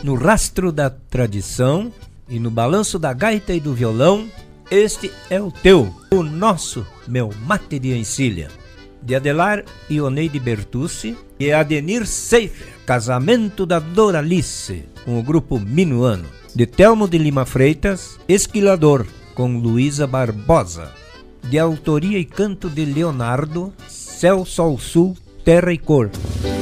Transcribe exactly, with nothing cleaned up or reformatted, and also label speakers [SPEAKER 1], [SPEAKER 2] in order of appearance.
[SPEAKER 1] No rastro da tradição e no balanço da gaita e do violão, este é o teu, o nosso, meu mate de encilha. De Adelar e Oneide Bertucci e Adenir Seifer, Casamento da Doralice, com o grupo Minuano. De Telmo de Lima Freitas, Esquilador, com Luísa Barbosa. De autoria e canto de Leonardo, Céu, Sol, Sul, Terra e Cor.